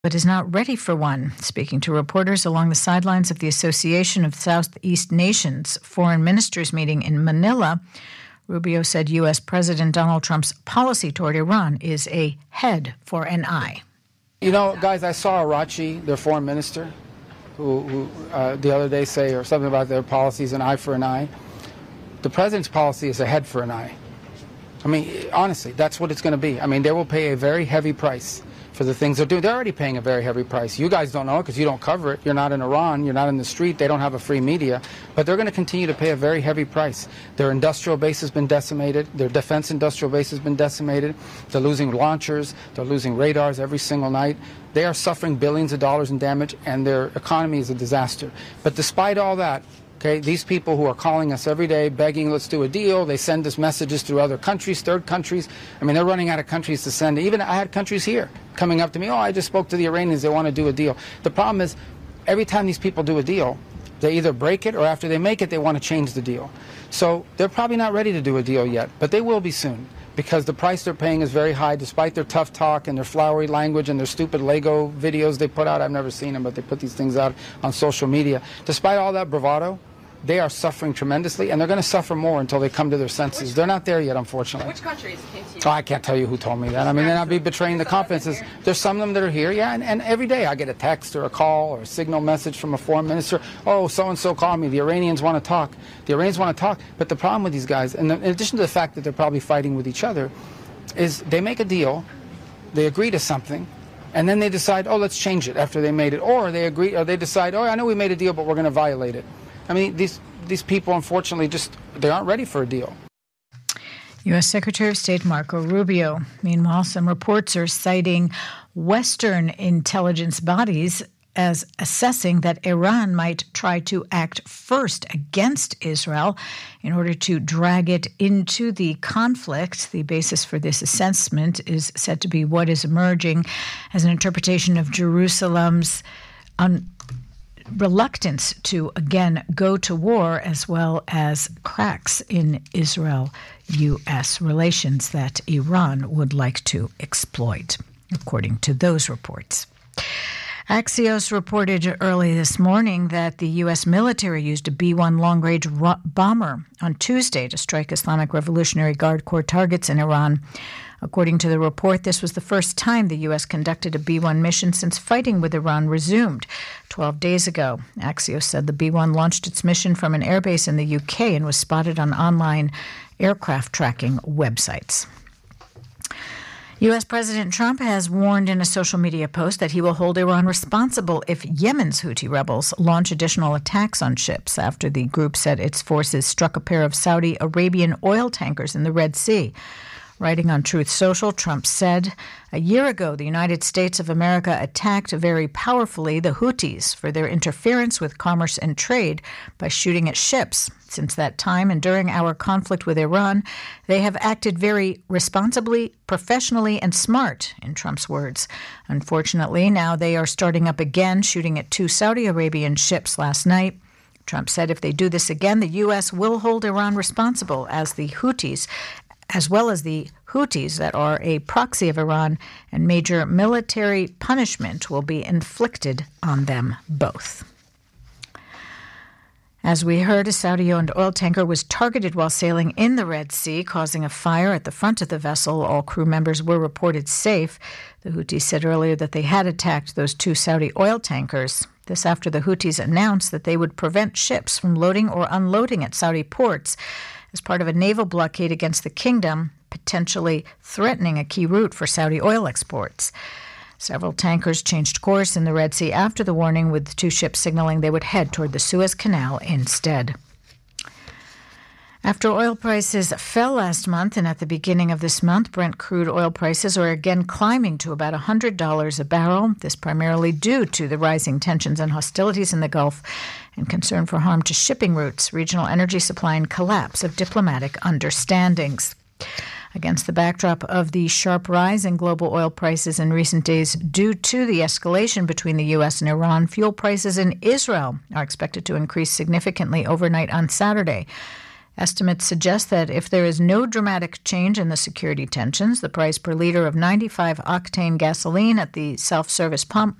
but is not ready for one. Speaking to reporters along the sidelines of the Association of Southeast Nations foreign ministers meeting in Manila, Rubio said U.S. President Donald Trump's policy toward Iran is a head for an eye. You know, guys, I saw Arachi, their foreign minister, who the other day say or something about their policies, an eye for an eye. The president's policy is a head for an eye. I mean, honestly, that's what it's going to be. I mean, they will pay a very heavy price for the things they're doing. They're already paying a very heavy price. You guys don't know it because you don't cover it. You're not in Iran. You're not in the street. They don't have a free media. But they're going to continue to pay a very heavy price. Their industrial base has been decimated. Their defense industrial base has been decimated. They're losing launchers. They're losing radars every single night. They are suffering billions of dollars in damage, and their economy is a disaster. But despite all that, okay, these people who are calling us every day, begging, let's do a deal, they send us messages through other countries, third countries. I mean, they're running out of countries to send. Even I had countries here coming up to me, oh, I just spoke to the Iranians, they want to do a deal. The problem is, every time these people do a deal, they either break it or after they make it, they want to change the deal. So they're probably not ready to do a deal yet, but they will be soon, because the price they're paying is very high, despite their tough talk and their flowery language and their stupid Lego videos they put out. I've never seen them, but they put these things out on social media. Despite all that bravado, they are suffering tremendously, and they're going to suffer more until they come to their senses. They're not there yet, unfortunately. Which countries came to you? Oh, I can't tell you who told me that. I mean, they're not be betraying the confidences. There's some of them that are here, yeah, and every day I get a text or a call or a signal message from a foreign minister. Oh, so-and-so called me. The Iranians want to talk. The Iranians want to talk. But the problem with these guys, and in addition to the fact that they're probably fighting with each other, is they make a deal, they agree to something, and then they decide, oh, let's change it after they made it. Or they agree, or they decide, oh, I know we made a deal, but we're going to violate it. I mean, these people, unfortunately, they aren't ready for a deal. U.S. Secretary of State Marco Rubio. Meanwhile, some reports are citing Western intelligence bodies as assessing that Iran might try to act first against Israel in order to drag it into the conflict. The basis for this assessment is said to be what is emerging as an interpretation of Jerusalem's reluctance to again go to war, as well as cracks in Israel-U.S. relations that Iran would like to exploit, according to those reports. Axios reported early this morning that the U.S. military used a B-1 long-range bomber on Tuesday to strike Islamic Revolutionary Guard Corps targets in Iran. According to the report, this was the first time the U.S. conducted a B-1 mission since fighting with Iran resumed 12 days ago. Axios said the B-1 launched its mission from an airbase in the U.K. and was spotted on online aircraft tracking websites. U.S. President Trump has warned in a social media post that he will hold Iran responsible if Yemen's Houthi rebels launch additional attacks on ships after the group said its forces struck a pair of Saudi Arabian oil tankers in the Red Sea. Writing on Truth Social, Trump said, "A year ago, the United States of America attacked very powerfully the Houthis for their interference with commerce and trade by shooting at ships. Since that time and during our conflict with Iran, they have acted very responsibly, professionally, and smart," in Trump's words. Unfortunately, now they are starting up again, shooting at 2 Saudi Arabian ships last night. Trump said if they do this again, the U.S. will hold Iran responsible as well as the Houthis that are a proxy of Iran, and major military punishment will be inflicted on them both. As we heard, a Saudi-owned oil tanker was targeted while sailing in the Red Sea, causing a fire at the front of the vessel. All crew members were reported safe. The Houthis said earlier that they had attacked those 2 Saudi oil tankers. This after the Houthis announced that they would prevent ships from loading or unloading at Saudi ports as part of a naval blockade against the kingdom, potentially threatening a key route for Saudi oil exports. Several tankers changed course in the Red Sea after the warning, with 2 ships signaling they would head toward the Suez Canal instead. After oil prices fell last month and at the beginning of this month, Brent crude oil prices are again climbing to about $100 a barrel. This primarily due to the rising tensions and hostilities in the Gulf and concern for harm to shipping routes, regional energy supply, and collapse of diplomatic understandings. Against the backdrop of the sharp rise in global oil prices in recent days due to the escalation between the U.S. and Iran, fuel prices in Israel are expected to increase significantly overnight on Saturday, Estimates suggest that if there is no dramatic change in the security tensions, the price per liter of 95-octane gasoline at the self-service pump